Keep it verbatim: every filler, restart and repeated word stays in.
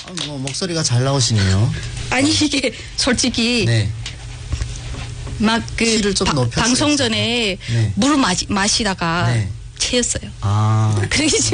아, 뭐 목소리가 잘 나오시네요. 아니 이게 솔직히 네. 막 그 키를 좀 높였어요. 방송 전에 네. 물 마시, 마시다가 네. 체했어요. 아. 그러기